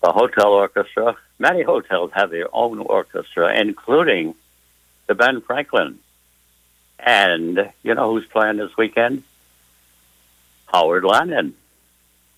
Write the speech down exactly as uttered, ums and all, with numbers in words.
the hotel orchestra. Many hotels have their own orchestra, including the Ben Franklin. And you know who's playing this weekend? Howard Landon.